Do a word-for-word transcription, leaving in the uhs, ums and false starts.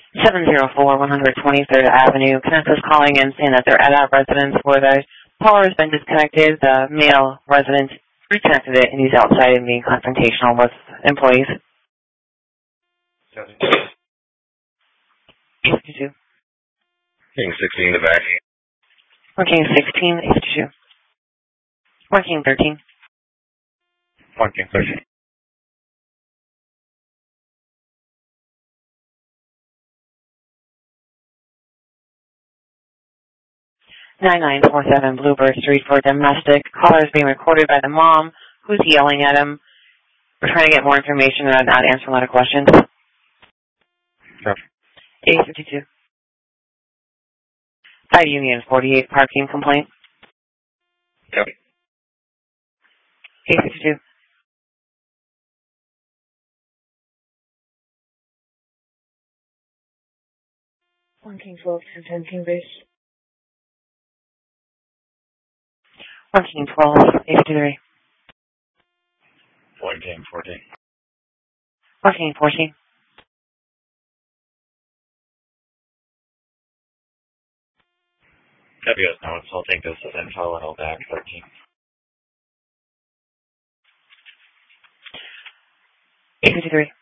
seven zero four, one twenty-third Avenue. Connectors calling in saying that they're at our residence where the power has been disconnected. The male resident reconnected it, and he's outside and being confrontational with employees. eight fifty-two. King sixteen in the back. Working sixteen, eight fifty-two. Working thirteen. Working thirteen. nine nine four seven Bluebird Street for domestic. Caller is being recorded by the mom who's yelling at him. We're trying to get more information and not answer a lot of questions. Yep. eight fifty-two. five Union forty-eight parking complaint. Yep. eight fifty-two. one King twelve, ten ten King base. one King twelve, eight fifty-three. one King fourteen. one King fourteen. W S no, I'll take this as info and I'll back thirteen. eight fifty-three.